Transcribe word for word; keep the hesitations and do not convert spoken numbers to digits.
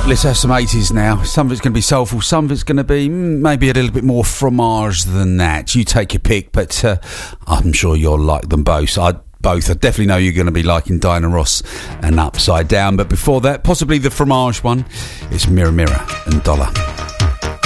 Let's have some eighties now. Some of it's going to be soulful, some of it's going to be mm, maybe a little bit more fromage than that. You take your pick, but uh, I'm sure you'll like them both. I both. I definitely know you're going to be liking Diana Ross and Upside Down. But before that, possibly the fromage one, it's Mirror Mirror and Dollar.